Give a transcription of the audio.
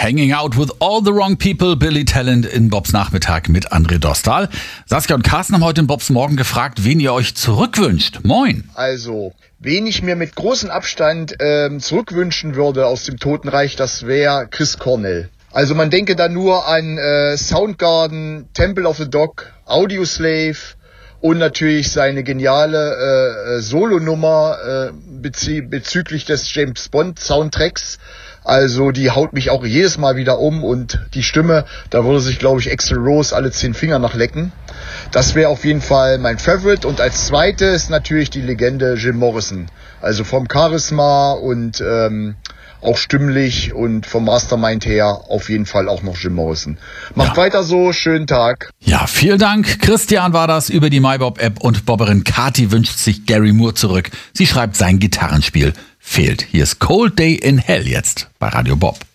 Hanging Out with All the Wrong People, Billy Talent in Bobs Nachmittag mit André Dostal. Saskia und Carsten haben heute in Bobs Morgen gefragt, wen ihr euch zurückwünscht. Moin. Also, wen ich mir mit großem Abstand zurückwünschen würde aus dem Totenreich, das wäre Chris Cornell. Also man denke da nur an Soundgarden, Temple of the Dog, Audioslave und natürlich seine geniale Solonummer bezüglich des James Bond Soundtracks. Also die haut mich auch jedes Mal wieder um und die Stimme, da würde sich, glaube ich, Axl Rose alle 10 Finger nachlecken. Das wäre auf jeden Fall mein Favorite. Und als zweites natürlich die Legende Jim Morrison. Also vom Charisma und auch stimmlich und vom Mastermind her auf jeden Fall auch noch Jim Morrison. Macht weiter so, schönen Tag. Ja, vielen Dank. Christian war das über die MyBob-App und Bobberin Kati wünscht sich Gary Moore zurück. Sie schreibt, sein Gitarrenspiel fehlt. Hier ist Cold Day in Hell jetzt bei Radio Bob.